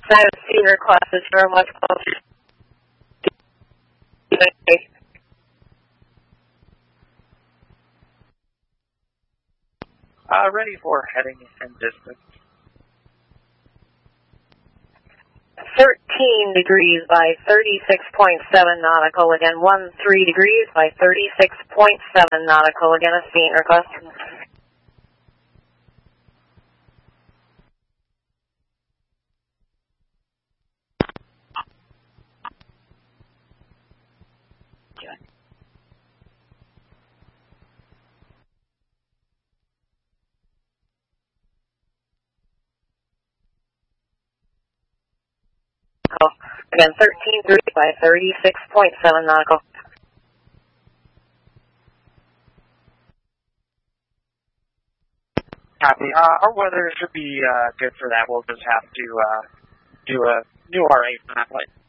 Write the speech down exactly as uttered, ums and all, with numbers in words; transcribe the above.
Side of senior classes are much closer. Uh, ready for heading and distance. thirteen degrees by thirty-six point seven nautical, again one three degrees by thirty-six point seven nautical, again a speed request. Again, thirteen degrees by thirty-six point seven nautical. Copy. Uh, our weather should be uh, good for that. We'll just have to uh, do a new R A for that flight.